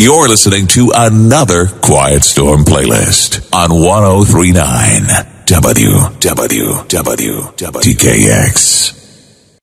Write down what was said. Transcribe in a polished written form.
You're listening to another Quiet Storm playlist on 103.9 TKX.